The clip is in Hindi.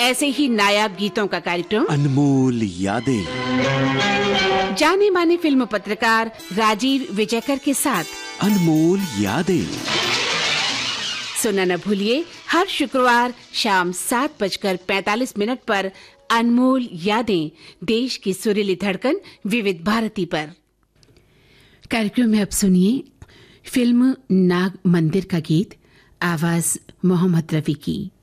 ऐसे ही नायाब गीतों का कार्यक्रम अनमोल यादें, जाने माने फिल्म पत्रकार राजीव विजयकर के साथ अनमोल यादें। सुनना न भूलिए हर शुक्रवार शाम 7:45 पर अनमोल यादें, देश की सुरीली धड़कन विविध भारती पर। कार्यक्रम में अब सुनिए फिल्म नाग मंदिर का गीत, आवाज मोहम्मद रफी की।